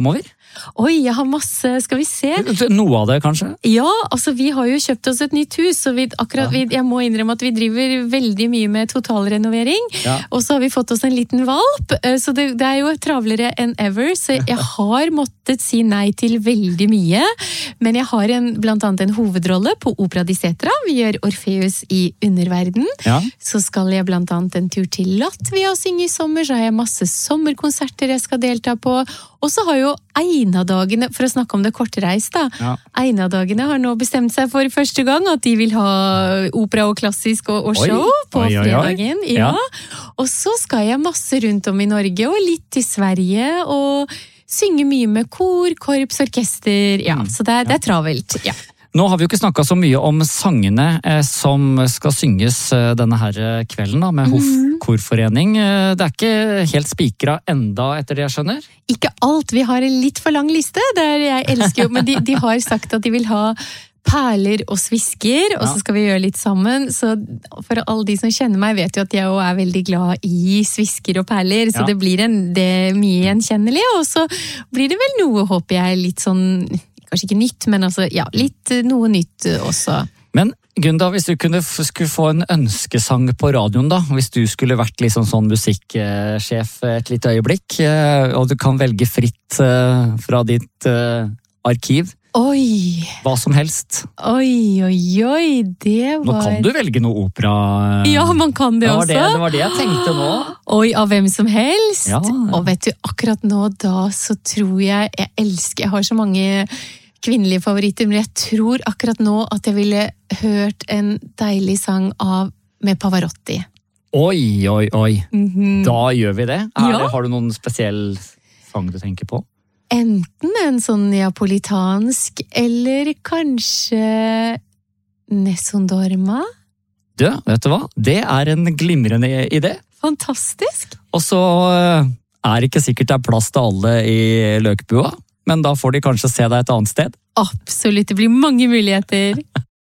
fremover? Oi, jeg har masse, skal vi se? Noe av det, kanskje? Ja, altså vi har jo kjøpt oss et nytt hus, så jeg må innrømme at vi driver veldig mye med totalrenovering, og så har vi fått oss en liten valp, så det er jo travlere enn ever, så jeg har måttet si nei til veldig mye, men jeg har blant annet en hovedrolle på Opera di Setra, vi gjør Orfeus i Underverden, så skal jeg blant annet en tur til Latvia og synge i sommer, så har jeg masse sommerkonserter jeg skal delta på, og så har jo Einadagene, for å snakke om det kortreist da, Einadagene har nå bestemt seg for første gang at de vil ha opera og klassisk og show på fredagen. Ja. Og så skal jeg masse rundt om i Norge, og litt til Sverige, og synge mye med kor, korps, orkester, så det er travelt, Nå har vi jo ikke snakket så mye om sangene som skal synges denne her kvelden da, med Hoff Korforening. Det er ikke helt spikret enda etter det jeg skjønner? Ikke alt, vi har en litt for lang liste, der jeg elsker jo, men de har sagt at de vil ha perler og svisker, og så skal vi gjøre litt sammen, så for alle de som kjenner meg vet jo at jeg er veldig glad i svisker og perler, så det blir det mye gjenkjennelig, og så blir det vel noe, håper jeg, litt sånn kanskje ikke nytt, men altså, litt noe nytt også. Men Gunda, hvis du skulle få en ønskesang på radioen da, hvis du skulle vært liksom sånn musikksjef et litt øyeblikk, og du kan velge fritt fra ditt arkiv, hva som helst. Oi, det var... Nå kan du velge noe opera. Ja, man kan det også. Det var det jeg tenkte nå. Oi, av hvem som helst. Ja. Og vet du, akkurat nå da, så tror jeg har så mange kvinnelige favoritter, men jeg tror akkurat nå at jeg ville hørt en deilig sang med Pavarotti. Oi. Da gjør vi det. Har du noen spesiell sang du tenker på? Enten en sånn neapolitansk, eller kanskje Nessun Dorma. Du, vet du hva? Det er en glimrende idé. Fantastisk. Og så det ikke sikkert det er plass til alle i Løkbua, men da får de kanskje se deg et annet sted. Absolutt, det blir mange muligheter.